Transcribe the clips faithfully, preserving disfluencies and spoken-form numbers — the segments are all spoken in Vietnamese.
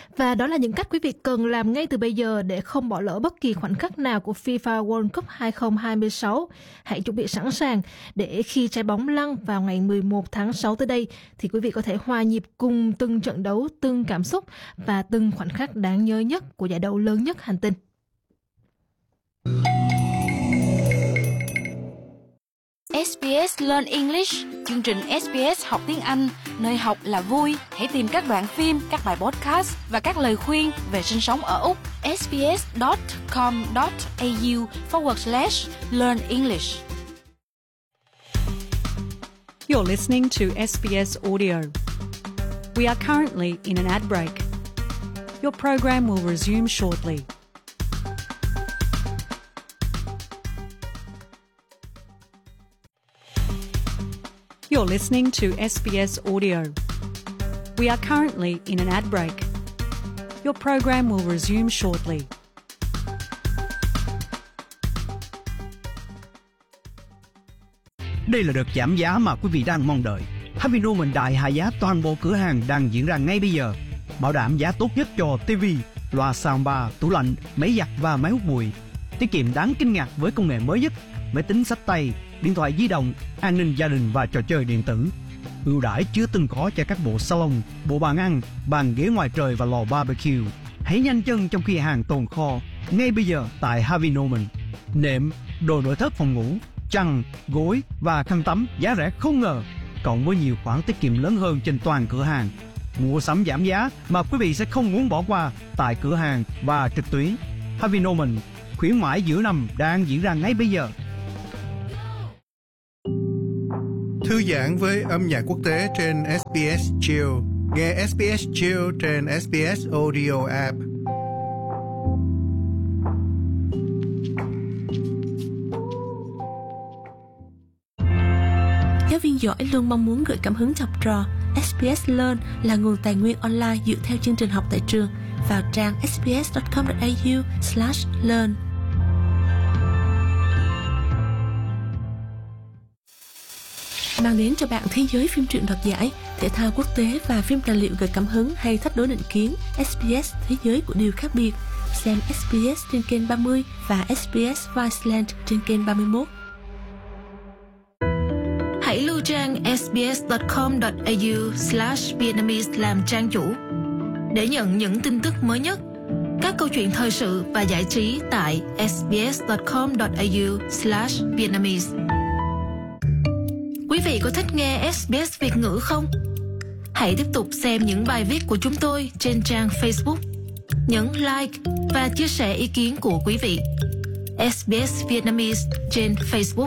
Và đó là những cách quý vị cần làm ngay từ bây giờ để không bỏ lỡ bất kỳ khoảnh khắc nào của FIFA World Cup hai không hai sáu. Hãy chuẩn bị sẵn sàng để khi trái bóng lăn vào ngày mười một tháng sáu tới đây thì quý vị có thể hòa nhịp cùng từng trận đấu, từng cảm xúc và từng khoảnh khắc đáng nhớ nhất của giải đấu lớn nhất hành tinh. ét bê ét Learn English, chương trình ét bê ét học tiếng Anh, nơi học là vui. Hãy tìm các đoạn phim, các bài podcast và các lời khuyên về sinh sống ở Úc. sbs.com.au forward slash learn English. You're listening to ét bê ét Audio. We are currently in an ad break. Your program will resume shortly. You're listening to ét bê ét Audio. We are currently in an ad break. Your program will resume shortly. Đây là đợt giảm giá mà quý vị đang mong đợi. Harvey Norman đại hạ giá toàn bộ cửa hàng đang diễn ra ngay bây giờ. Bảo đảm giá tốt nhất cho ti vi, loa soundbar, tủ lạnh, máy giặt và máy hút bụi. Tiết kiệm đáng kinh ngạc với công nghệ mới nhất, máy tính xách tay, điện thoại di động, an ninh gia đình và trò chơi điện tử. Ưu đãi chưa từng có cho các bộ salon, bộ bàn ăn, bàn ghế ngoài trời và lò barbecue. Hãy nhanh chân trong khi hàng tồn kho ngay bây giờ tại Harvey Norman. Nệm, đồ nội thất phòng ngủ, chăn, gối và khăn tắm giá rẻ không ngờ, cộng với nhiều khoản tiết kiệm lớn hơn trên toàn cửa hàng. Mua sắm giảm giá mà quý vị sẽ không muốn bỏ qua tại cửa hàng và trực tuyến. Harvey Norman, khuyến mãi giữa năm đang diễn ra ngay bây giờ. Thư giãn với âm nhạc quốc tế trên ét bê ét Chill. Nghe ét bê ét Chill trên ét bê ét Audio app. Giáo viên giỏi luôn mong muốn gửi cảm hứng cho học trò. ét bê ét Learn là nguồn tài nguyên online dựa theo chương trình học tại trường. Vào trang sbs.com.au slash learn. Mang đến cho bạn thế giới phim truyện đoạt giải, thể thao quốc tế và phim tài liệu gợi cảm hứng hay thách đố định kiến. ét bê ét thế giới của điều khác biệt. Xem ét bê ét trên kênh ba mươi và ét bê ét Viceland trên kênh ba mươi mốt. Hãy lưu trang sbs.com.au slash Vietnamese làm trang chủ để nhận những tin tức mới nhất, các câu chuyện thời sự và giải trí tại sbs.com.au slash Vietnamese. Quý vị có thích nghe ét bê ét Việt ngữ không? Hãy tiếp tục xem những bài viết của chúng tôi trên trang Facebook. Nhấn like và chia sẻ ý kiến của quý vị. ét bê ét Vietnamese trên Facebook.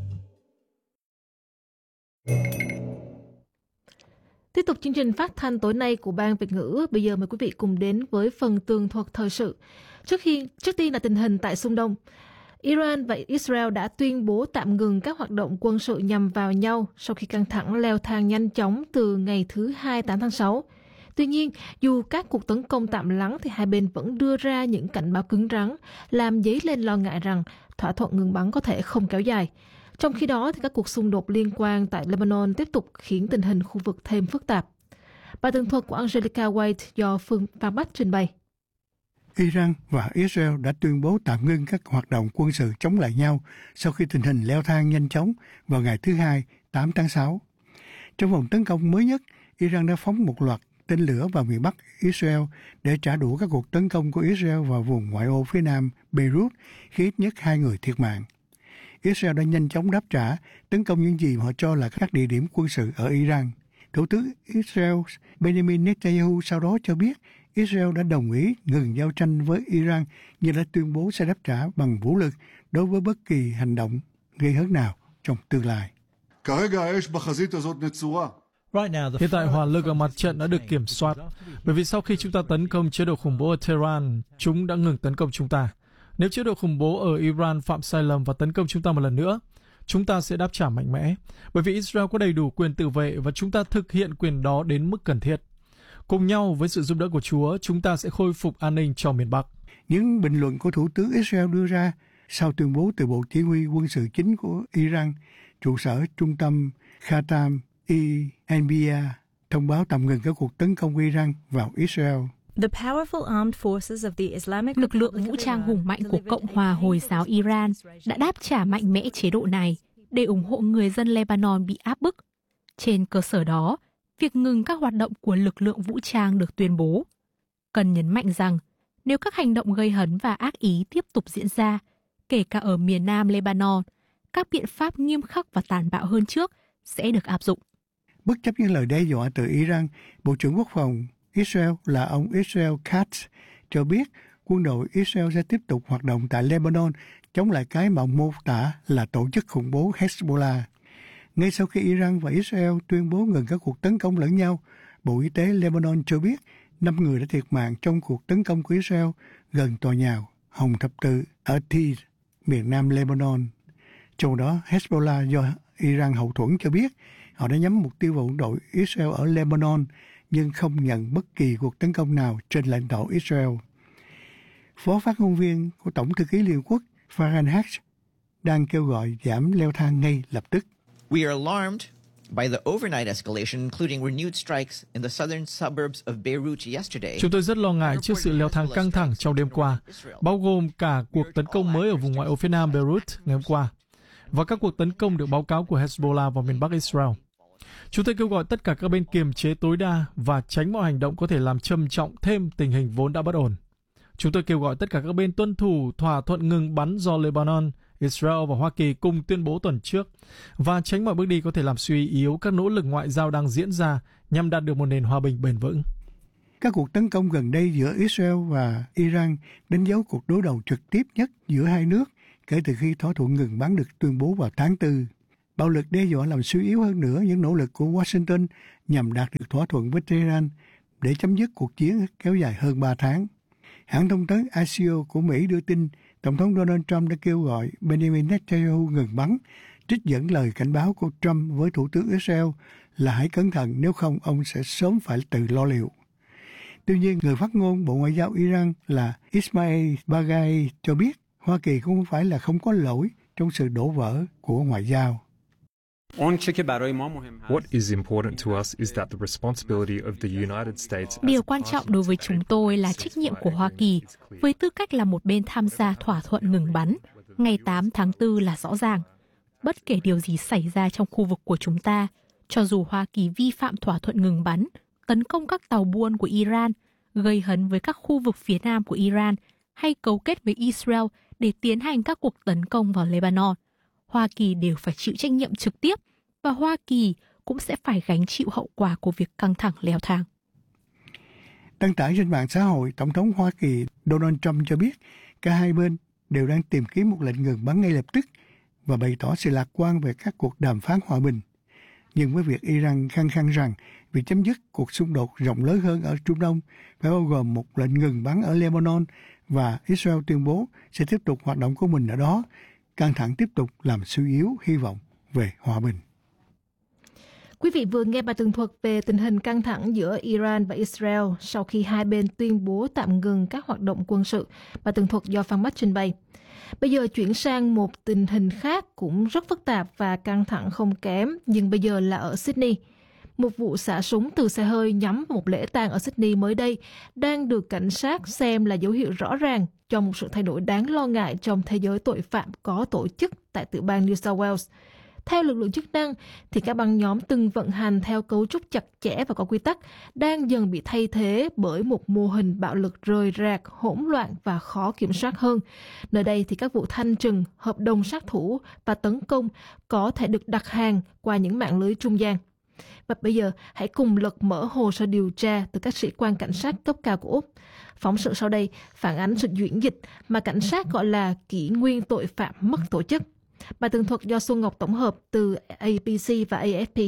Tiếp tục chương trình phát thanh tối nay của Ban Việt ngữ. Bây giờ mời quý vị cùng đến với phần tường thuật thời sự. Trước khi, trước tiên là tình hình tại Trung Đông. Iran và Israel đã tuyên bố tạm ngừng các hoạt động quân sự nhằm vào nhau sau khi căng thẳng leo thang nhanh chóng từ ngày thứ Hai tám tháng sáu. Tuy nhiên, dù các cuộc tấn công tạm lắng thì hai bên vẫn đưa ra những cảnh báo cứng rắn, làm dấy lên lo ngại rằng thỏa thuận ngừng bắn có thể không kéo dài. Trong khi đó, thì các cuộc xung đột liên quan tại Lebanon tiếp tục khiến tình hình khu vực thêm phức tạp. Bài tường thuật của Angelica White do Phương Phan Bách trình bày. Iran và Israel đã tuyên bố tạm ngưng các hoạt động quân sự chống lại nhau sau khi tình hình leo thang nhanh chóng vào ngày thứ Hai, tám tháng sáu. Trong vòng tấn công mới nhất, Iran đã phóng một loạt tên lửa vào miền Bắc Israel để trả đũa các cuộc tấn công của Israel vào vùng ngoại ô phía nam Beirut, khiến ít nhất hai người thiệt mạng. Israel đã nhanh chóng đáp trả, tấn công những gì họ cho là các địa điểm quân sự ở Iran. Thủ tướng Israel Benjamin Netanyahu sau đó cho biết Israel đã đồng ý ngừng giao tranh với Iran, nhưng đã tuyên bố sẽ đáp trả bằng vũ lực đối với bất kỳ hành động gây hấn nào trong tương lai. Hiện tại hỏa lực ở mặt trận đã được kiểm soát, bởi vì sau khi chúng ta tấn công chế độ khủng bố ở Tehran, chúng đã ngừng tấn công chúng ta. Nếu chế độ khủng bố ở Iran phạm sai lầm và tấn công chúng ta một lần nữa, chúng ta sẽ đáp trả mạnh mẽ, bởi vì Israel có đầy đủ quyền tự vệ và chúng ta thực hiện quyền đó đến mức cần thiết. Cùng nhau với sự giúp đỡ của Chúa, chúng ta sẽ khôi phục an ninh cho miền Bắc. Những bình luận của Thủ tướng Israel đưa ra sau tuyên bố từ Bộ Chỉ huy quân sự chính của Iran, trụ sở trung tâm Khatam-i-Anbiya, thông báo tạm ngừng các cuộc tấn công của Iran vào Israel. Lực lượng vũ trang hùng mạnh của Cộng hòa Hồi giáo Iran đã đáp trả mạnh mẽ chế độ này để ủng hộ người dân Lebanon bị áp bức. Trên cơ sở đó, việc ngừng các hoạt động của lực lượng vũ trang được tuyên bố. Cần nhấn mạnh rằng, nếu các hành động gây hấn và ác ý tiếp tục diễn ra, kể cả ở miền nam Lebanon, các biện pháp nghiêm khắc và tàn bạo hơn trước sẽ được áp dụng. Bất chấp những lời đe dọa từ Iran, Bộ trưởng Quốc phòng Israel là ông Israel Katz cho biết quân đội Israel sẽ tiếp tục hoạt động tại Lebanon chống lại cái mà ông mô tả là tổ chức khủng bố Hezbollah. Ngay sau khi Iran và Israel tuyên bố ngừng các cuộc tấn công lẫn nhau, Bộ Y tế Lebanon cho biết năm người đã thiệt mạng trong cuộc tấn công của Israel gần tòa nhà Hồng Thập Tự ở Tir, miền nam Lebanon. Trong đó, Hezbollah do Iran hậu thuẫn cho biết họ đã nhắm mục tiêu vào quân đội Israel ở Lebanon nhưng không nhận bất kỳ cuộc tấn công nào trên lãnh thổ Israel. Phó phát ngôn viên của Tổng thư ký Liên Hợp Quốc Farhan Haq đang kêu gọi giảm leo thang ngay lập tức. We are alarmed by the overnight escalation, including renewed strikes in the southern suburbs of Beirut yesterday. Chúng tôi rất lo ngại trước sự leo thang căng thẳng trong đêm qua, bao gồm cả cuộc tấn công mới ở vùng ngoại ô phía nam Beirut ngày hôm qua, và các cuộc tấn công được báo cáo của Hezbollah vào miền bắc Israel. Chúng tôi kêu gọi tất cả các bên kiềm chế tối đa và tránh mọi hành động có thể làm trầm trọng thêm tình hình vốn đã bất ổn. Chúng tôi kêu gọi tất cả các bên tuân thủ thỏa thuận ngừng bắn do Lebanon, Israel và Hoa Kỳ cùng tuyên bố tuần trước và tránh mọi bước đi có thể làm suy yếu các nỗ lực ngoại giao đang diễn ra nhằm đạt được một nền hòa bình bền vững. Các cuộc tấn công gần đây giữa Israel và Iran đánh dấu cuộc đối đầu trực tiếp nhất giữa hai nước kể từ khi thỏa thuận ngừng bắn được tuyên bố vào tháng tư. Bạo lực đe dọa làm suy yếu hơn nữa những nỗ lực của Washington nhằm đạt được thỏa thuận với Tehran để chấm dứt cuộc chiến kéo dài hơn ba tháng. Hãng thông tấn a xê o của Mỹ đưa tin Tổng thống Donald Trump đã kêu gọi Benjamin Netanyahu ngừng bắn, trích dẫn lời cảnh báo của Trump với Thủ tướng Israel là hãy cẩn thận nếu không ông sẽ sớm phải tự lo liệu. Tuy nhiên, người phát ngôn Bộ Ngoại giao Iran là Ismail Baghai cho biết Hoa Kỳ cũng không phải là không có lỗi trong sự đổ vỡ của ngoại giao. Điều quan trọng đối với chúng tôi là trách nhiệm của Hoa Kỳ với tư cách là một bên tham gia thỏa thuận ngừng bắn ngày tám tháng tư là rõ ràng. Bất kể điều gì xảy ra trong khu vực của chúng ta, cho dù Hoa Kỳ vi phạm thỏa thuận ngừng bắn, tấn công các tàu buôn của Iran, gây hấn với các khu vực phía nam của Iran hay cấu kết với Israel để tiến hành các cuộc tấn công vào Lebanon, Hoa Kỳ đều phải chịu trách nhiệm trực tiếp và Hoa Kỳ cũng sẽ phải gánh chịu hậu quả của việc căng thẳng leo thang. Đăng tải trên mạng xã hội, Tổng thống Hoa Kỳ Donald Trump cho biết cả hai bên đều đang tìm kiếm một lệnh ngừng bắn ngay lập tức và bày tỏ sự lạc quan về các cuộc đàm phán hòa bình. Nhưng với việc Iran khăng khăng rằng việc chấm dứt cuộc xung đột rộng lớn hơn ở Trung Đông phải bao gồm một lệnh ngừng bắn ở Lebanon và Israel tuyên bố sẽ tiếp tục hoạt động của mình ở đó, căng thẳng tiếp tục làm suy yếu hy vọng về hòa bình. Quý vị vừa nghe bài tường thuật về tình hình căng thẳng giữa Iran và Israel sau khi hai bên tuyên bố tạm ngừng các hoạt động quân sự. Bài tường thuật do Phan Bách trình bày. Bây giờ chuyển sang một tình hình khác cũng rất phức tạp và căng thẳng không kém, nhưng bây giờ là ở Sydney. Một vụ xả súng từ xe hơi nhắm một lễ tang ở Sydney mới đây đang được cảnh sát xem là dấu hiệu rõ ràng cho một sự thay đổi đáng lo ngại trong thế giới tội phạm có tổ chức tại tiểu bang New South Wales. Theo lực lượng chức năng, thì các băng nhóm từng vận hành theo cấu trúc chặt chẽ và có quy tắc đang dần bị thay thế bởi một mô hình bạo lực rời rạc, hỗn loạn và khó kiểm soát hơn. Nơi đây thì các vụ thanh trừng, hợp đồng sát thủ và tấn công có thể được đặt hàng qua những mạng lưới trung gian. Và bây giờ, hãy cùng lật mở hồ sơ điều tra từ các sĩ quan cảnh sát cấp cao của Úc. Phóng sự sau đây phản ánh sự chuyển dịch mà cảnh sát gọi là kỷ nguyên tội phạm mất tổ chức. Bài tường thuật do Xuân Ngọc tổng hợp từ a bê xê và a ép pê.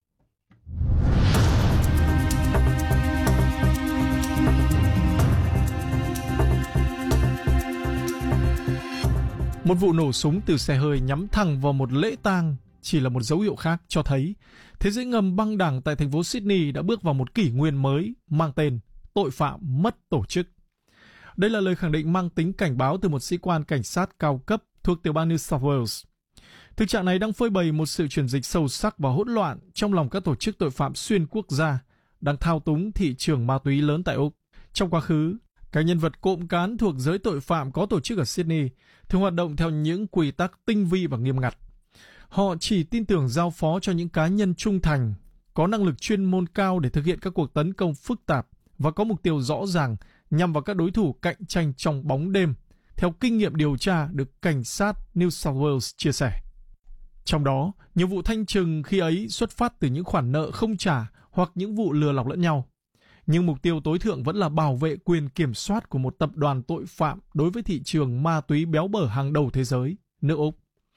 Một vụ nổ súng từ xe hơi nhắm thẳng vào một lễ tang chỉ là một dấu hiệu khác cho thấy thế giới ngầm băng đảng tại thành phố Sydney đã bước vào một kỷ nguyên mới mang tên tội phạm mất tổ chức. Đây là lời khẳng định mang tính cảnh báo từ một sĩ quan cảnh sát cao cấp thuộc tiểu bang New South Wales. Thực trạng này đang phơi bày một sự chuyển dịch sâu sắc và hỗn loạn trong lòng các tổ chức tội phạm xuyên quốc gia đang thao túng thị trường ma túy lớn tại Úc. Trong quá khứ, các nhân vật cộm cán thuộc giới tội phạm có tổ chức ở Sydney thường hoạt động theo những quy tắc tinh vi và nghiêm ngặt. Họ chỉ tin tưởng giao phó cho những cá nhân trung thành, có năng lực chuyên môn cao để thực hiện các cuộc tấn công phức tạp và có mục tiêu rõ ràng nhằm vào các đối thủ cạnh tranh trong bóng đêm, theo kinh nghiệm điều tra được cảnh sát New South Wales chia sẻ. Trong đó, nhiều vụ thanh trừng khi ấy xuất phát từ những khoản nợ không trả hoặc những vụ lừa lọc lẫn nhau. Nhưng mục tiêu tối thượng vẫn là bảo vệ quyền kiểm soát của một tập đoàn tội phạm đối với thị trường ma túy béo bở hàng đầu thế giới, nước Úc.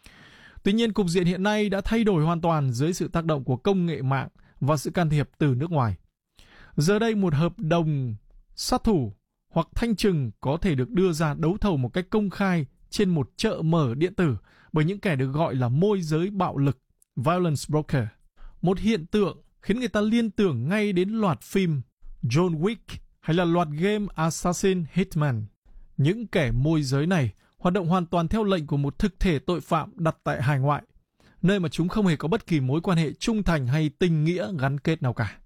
Tuy nhiên, cục diện hiện nay đã thay đổi hoàn toàn dưới sự tác động của công nghệ mạng và sự can thiệp từ nước ngoài. Giờ đây, một hợp đồng sát thủ hoặc thanh trừng có thể được đưa ra đấu thầu một cách công khai trên một chợ mở điện tử bởi những kẻ được gọi là môi giới bạo lực, violence broker. Một hiện tượng khiến người ta liên tưởng ngay đến loạt phim John Wick hay là loạt game Assassin Hitman. Những kẻ môi giới này hoạt động hoàn toàn theo lệnh của một thực thể tội phạm đặt tại hải ngoại, nơi mà chúng không hề có bất kỳ mối quan hệ trung thành hay tình nghĩa gắn kết nào cả.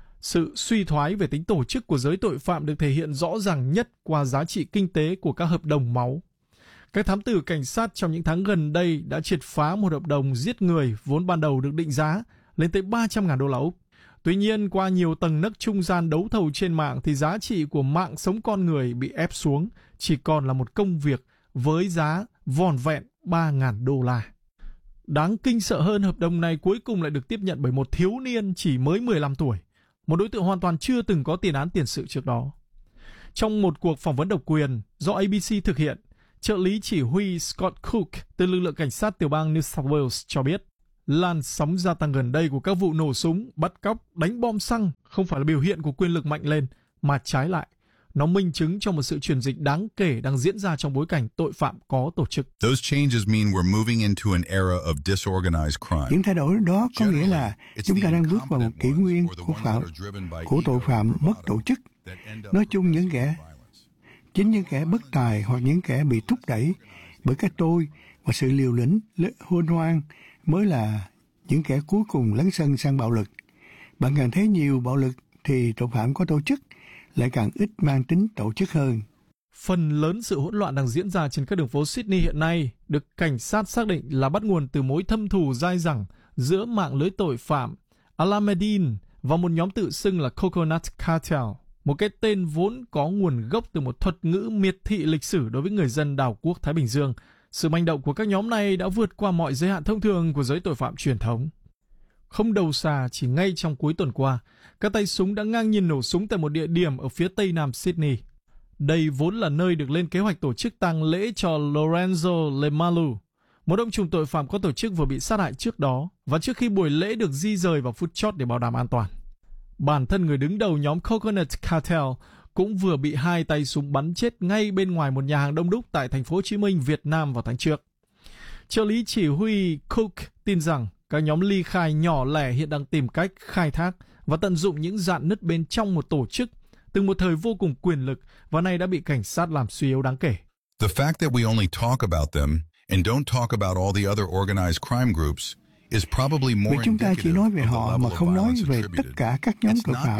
Sự suy thoái về tính tổ chức của giới tội phạm được thể hiện rõ ràng nhất qua giá trị kinh tế của các hợp đồng máu. Các thám tử cảnh sát trong những tháng gần đây đã triệt phá một hợp đồng giết người vốn ban đầu được định giá lên tới ba trăm nghìn đô la Úc. Tuy nhiên, qua nhiều tầng nấc trung gian đấu thầu trên mạng thì giá trị của mạng sống con người bị ép xuống chỉ còn là một công việc với giá vỏn vẹn ba nghìn đô la. Đáng kinh sợ hơn, hợp đồng này cuối cùng lại được tiếp nhận bởi một thiếu niên chỉ mới mười lăm tuổi, một đối tượng hoàn toàn chưa từng có tiền án tiền sự trước đó. Trong một cuộc phỏng vấn độc quyền do A B C thực hiện, trợ lý chỉ huy Scott Cook từ lực lượng cảnh sát tiểu bang New South Wales cho biết, làn sóng gia tăng gần đây của các vụ nổ súng, bắt cóc, đánh bom xăng không phải là biểu hiện của quyền lực mạnh lên, mà trái lại, nó minh chứng cho một sự chuyển dịch đáng kể đang diễn ra trong bối cảnh tội phạm có tổ chức. Those changes mean we're moving into an era of disorganized crime. Những thay đổi đó có nghĩa là chúng ta đang bước vào một kỷ nguyên của phạm của tội phạm mất tổ chức. Nói chung, những kẻ chính những kẻ bất tài hoặc những kẻ bị thúc đẩy bởi cái tôi và sự liều lĩnh hôn hoang mới là những kẻ cuối cùng lấn sân sang bạo lực. Bạn càng thấy nhiều bạo lực thì tội phạm có tổ chức lại càng ít mang tính tổ chức hơn. Phần lớn sự hỗn loạn đang diễn ra trên các đường phố Sydney hiện nay được cảnh sát xác định là bắt nguồn từ mối thâm thù dai dẳng giữa mạng lưới tội phạm Alameddin và một nhóm tự xưng là Coconut Cartel, một cái tên vốn có nguồn gốc từ một thuật ngữ miệt thị lịch sử đối với người dân đảo quốc Thái Bình Dương. Sự manh động của các nhóm này đã vượt qua mọi giới hạn thông thường của giới tội phạm truyền thống. Không đầu xa, chỉ ngay trong cuối tuần qua, các tay súng đã ngang nhiên nổ súng tại một địa điểm ở phía tây nam Sydney. Đây vốn là nơi được lên kế hoạch tổ chức tang lễ cho Lorenzo Lemalu, một ông trùm tội phạm có tổ chức vừa bị sát hại trước đó và trước khi buổi lễ được di rời vào phút chót để bảo đảm an toàn. Bản thân người đứng đầu nhóm Coconut Cartel cũng vừa bị hai tay súng bắn chết ngay bên ngoài một nhà hàng đông đúc tại thành phố Hồ Chí Minh, Việt Nam vào tháng trước. Trợ lý chỉ huy Cook tin rằng các nhóm ly khai nhỏ lẻ hiện đang tìm cách khai thác và tận dụng những rạn nứt bên trong một tổ chức từng một thời vô cùng quyền lực và nay đã bị cảnh sát làm suy yếu đáng kể. The fact that we only talk about them and don't talk about all the other organized crime groups is probably more Vì chúng ta chỉ nói về họ mà không nói về tất cả các nhóm tội phạm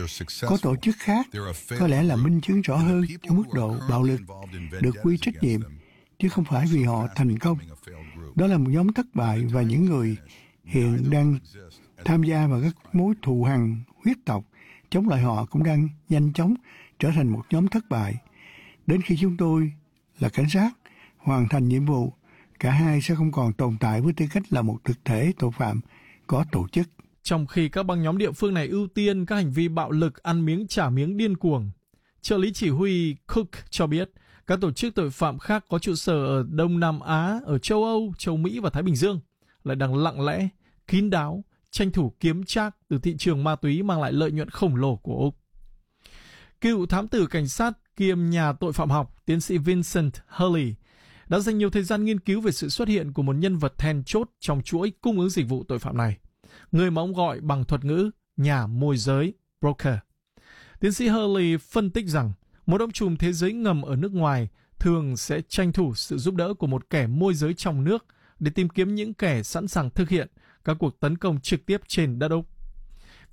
có tổ chức khác có lẽ là minh chứng rõ hơn cho mức độ bạo lực được quy trách nhiệm, chứ không phải vì họ thành công. Đó là một nhóm thất bại và những người hiện đang tham gia vào các mối thù hằn huyết tộc chống lại họ cũng đang nhanh chóng trở thành một nhóm thất bại. Đến khi chúng tôi là cảnh sát hoàn thành nhiệm vụ, cả hai sẽ không còn tồn tại với tư cách là một thực thể tội phạm có tổ chức. Trong khi các băng nhóm địa phương này ưu tiên các hành vi bạo lực ăn miếng trả miếng điên cuồng, trợ lý chỉ huy Cook cho biết các tổ chức tội phạm khác có trụ sở ở Đông Nam Á, ở châu Âu, châu Mỹ và Thái Bình Dương lại đang lặng lẽ, kín đáo, tranh thủ kiếm trác từ thị trường ma túy mang lại lợi nhuận khổng lồ của Úc. Cựu thám tử cảnh sát kiêm nhà tội phạm học, tiến sĩ Vincent Hurley đã dành nhiều thời gian nghiên cứu về sự xuất hiện của một nhân vật then chốt trong chuỗi cung ứng dịch vụ tội phạm này, người mà ông gọi bằng thuật ngữ nhà môi giới, broker. Tiến sĩ Hurley phân tích rằng một ông trùm thế giới ngầm ở nước ngoài thường sẽ tranh thủ sự giúp đỡ của một kẻ môi giới trong nước để tìm kiếm những kẻ sẵn sàng thực hiện các cuộc tấn công trực tiếp trên đất Úc.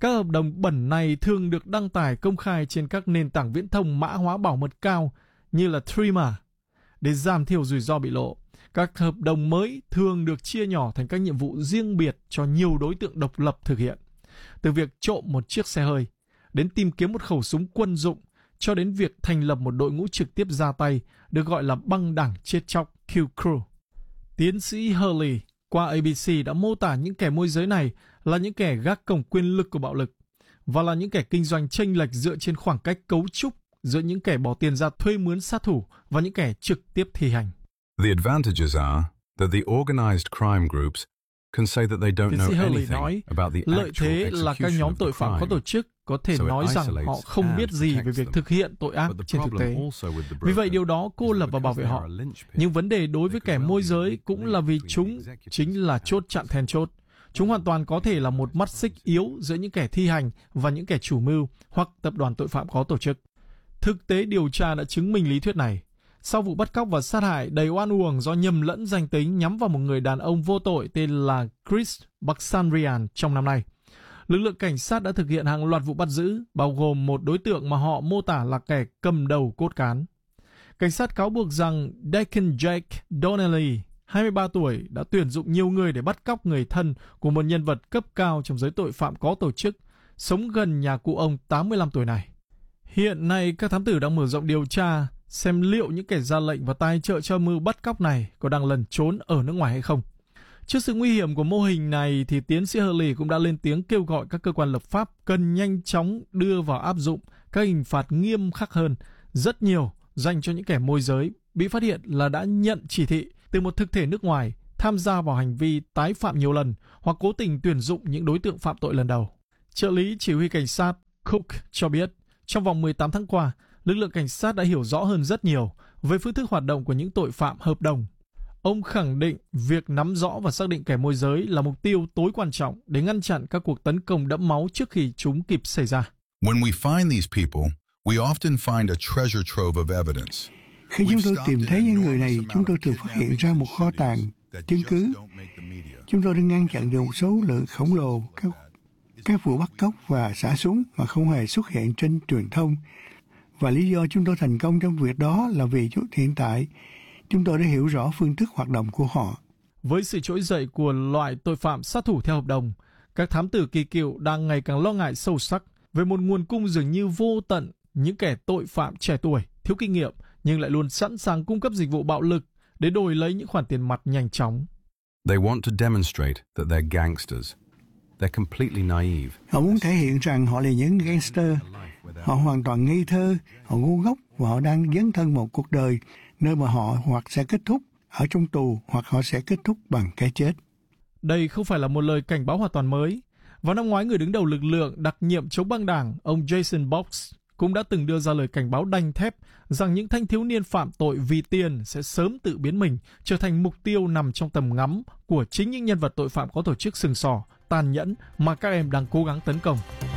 Các hợp đồng bẩn này thường được đăng tải công khai trên các nền tảng viễn thông mã hóa bảo mật cao như là Threema. Để giảm thiểu rủi ro bị lộ, các hợp đồng mới thường được chia nhỏ thành các nhiệm vụ riêng biệt cho nhiều đối tượng độc lập thực hiện. Từ việc trộm một chiếc xe hơi, đến tìm kiếm một khẩu súng quân dụng, cho đến việc thành lập một đội ngũ trực tiếp ra tay được gọi là băng đảng chết chóc Kill Crew. Tiến sĩ Hurley qua a bê xê đã mô tả những kẻ môi giới này là những kẻ gác cổng quyền lực của bạo lực và là những kẻ kinh doanh chênh lệch dựa trên khoảng cách cấu trúc giữa những kẻ bỏ tiền ra thuê mướn sát thủ và những kẻ trực tiếp thi hành. The advantages are that the organized crime groups can say that they don't Tiến know sĩ Hurley anything nói, about the lợi actual thế là các execution nhóm of tội the phạm có crime. tổ chức có thể So it nói rằng isolates họ không and biết gì về protects việc them. thực hiện tội ác But the trên thực problem tế. also with the Vì vậy broker điều đó cô is lập that và bảo because vệ they họ. are a linchpin, Nhưng vấn đề đối với they kẻ could môi well giới be cũng là vì between chúng the executives chính là and chốt chặn then chốt. Chúng hoàn toàn có thể là một mắt xích yếu giữa những kẻ thi hành và những kẻ chủ mưu hoặc tập đoàn tội phạm có tổ chức. Thực tế điều tra đã chứng minh lý thuyết này. Sau vụ bắt cóc và sát hại đầy oan uổng do nhầm lẫn danh tính nhắm vào một người đàn ông vô tội tên là Chris Baksandrian trong năm nay, lực lượng cảnh sát đã thực hiện hàng loạt vụ bắt giữ, bao gồm một đối tượng mà họ mô tả là kẻ cầm đầu cốt cán. Cảnh sát cáo buộc rằng Deacon Jack Donnelly, hai mươi ba tuổi, đã tuyển dụng nhiều người để bắt cóc người thân của một nhân vật cấp cao trong giới tội phạm có tổ chức, sống gần nhà cụ ông tám mươi lăm tuổi này. Hiện nay, các thám tử đang mở rộng điều tra xem liệu những kẻ ra lệnh và tài trợ cho mưu bắt cóc này có đang lẩn trốn ở nước ngoài hay không. Trước sự nguy hiểm của mô hình này, thì tiến sĩ Hurley cũng đã lên tiếng kêu gọi các cơ quan lập pháp cần nhanh chóng đưa vào áp dụng các hình phạt nghiêm khắc hơn, rất nhiều dành cho những kẻ môi giới bị phát hiện là đã nhận chỉ thị từ một thực thể nước ngoài tham gia vào hành vi tái phạm nhiều lần hoặc cố tình tuyển dụng những đối tượng phạm tội lần đầu. Trợ lý chỉ huy cảnh sát Cook cho biết, trong vòng mười tám tháng qua, lực lượng cảnh sát đã hiểu rõ hơn rất nhiều về phương thức hoạt động của những tội phạm hợp đồng. Ông khẳng định việc nắm rõ và xác định kẻ môi giới là mục tiêu tối quan trọng để ngăn chặn các cuộc tấn công đẫm máu trước khi chúng kịp xảy ra. When we find these people, we often find a treasure trove of evidence. Khi chúng tôi tìm thấy những người này, chúng tôi thường phát hiện ra một kho tàng chứng cứ. Chúng tôi đã ngăn chặn được một số lượng khổng lồ các, các vụ bắt cóc và xả súng mà không hề xuất hiện trên truyền thông. Và lý do chúng tôi thành công trong việc đó là vì hiện tại chúng tôi đã hiểu rõ phương thức hoạt động của họ. Với sự trỗi dậy của loại tội phạm sát thủ theo hợp đồng, các thám tử kỳ cựu đang ngày càng lo ngại sâu sắc về một nguồn cung dường như vô tận những kẻ tội phạm trẻ tuổi, thiếu kinh nghiệm nhưng lại luôn sẵn sàng cung cấp dịch vụ bạo lực để đổi lấy những khoản tiền mặt nhanh chóng. They want to demonstrate that they're gangsters. They're completely naive. Họ muốn thể hiện rằng họ là những gangster. Họ hoàn toàn ngây thơ, họ ngu ngốc và họ đang dấn thân một cuộc đời nơi mà họ hoặc sẽ kết thúc ở trong tù hoặc họ sẽ kết thúc bằng cái chết. Đây không phải là một lời cảnh báo hoàn toàn mới. Vào năm ngoái, người đứng đầu lực lượng đặc nhiệm chống băng đảng, ông Jason Box, cũng đã từng đưa ra lời cảnh báo đanh thép rằng những thanh thiếu niên phạm tội vì tiền sẽ sớm tự biến mình trở thành mục tiêu nằm trong tầm ngắm của chính những nhân vật tội phạm có tổ chức sừng sỏ, tàn nhẫn mà các em đang cố gắng tấn công.